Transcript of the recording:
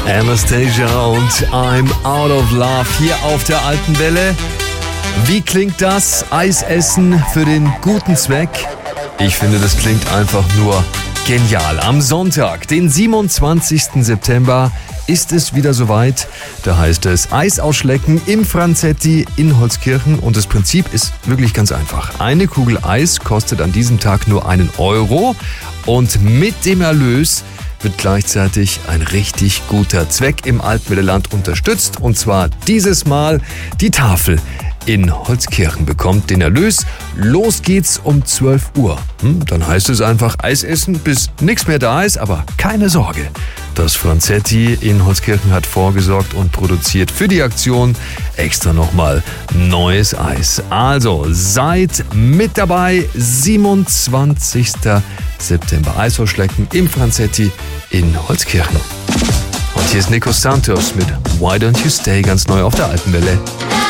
Anastasia und I'm Out of Love hier auf der alten Welle. Wie klingt das? Eisessen für den guten Zweck? Ich finde, das klingt einfach nur genial. Am Sonntag, den 27. September, ist es wieder soweit. Da heißt es Eis ausschlecken im Franzetti in Holzkirchen. Und das Prinzip ist wirklich ganz einfach. Eine Kugel Eis kostet an diesem Tag nur €1. Und mit dem Erlös wird gleichzeitig ein richtig guter Zweck im Altwelleland unterstützt. Und zwar dieses Mal die Tafel in Holzkirchen bekommt den Erlös. Los geht's um 12 Uhr. Dann heißt es einfach Eis essen, bis nichts mehr da ist. Aber keine Sorge, das Franzetti in Holzkirchen hat vorgesorgt und produziert für die Aktion extra nochmal neues Eis. Also seid mit dabei, 27. September Eis ausschlecken im Franzetti in Holzkirchen. Und hier ist Nico Santos mit Why Don't You Stay, ganz neu auf der alten Welle.